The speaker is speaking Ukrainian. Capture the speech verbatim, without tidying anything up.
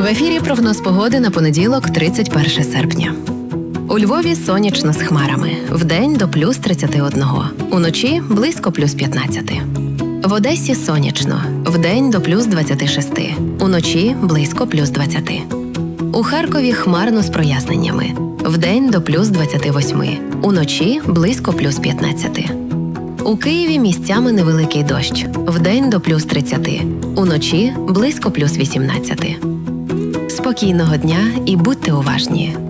ефірі прогноз погоди на понеділок, тридцять перше серпня. У Львові сонячно з хмарами. Вдень до плюс тридцять один. Уночі близько плюс п'ятнадцять. В Одесі сонячно. Вдень до плюс двадцять шість. Уночі близько плюс двадцять. У Харкові хмарно з проясненнями. Вдень до плюс двадцять вісім. Уночі близько плюс п'ятнадцять. У Києві місцями невеликий дощ. Вдень до плюс тридцять. Уночі близько плюс вісімнадцять. Спокійного дня і будьте уважні.